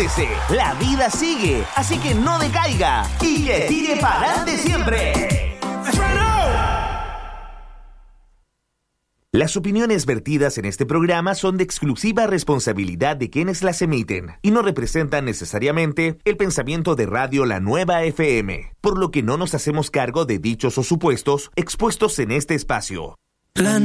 Anímese, la vida sigue, así que no decaiga y que tire para adelante siempre. Las opiniones vertidas en este programa son de exclusiva responsabilidad de quienes las emiten y no representan necesariamente el pensamiento de Radio La Nueva FM, por lo que no nos hacemos cargo de dichos o supuestos expuestos en este espacio.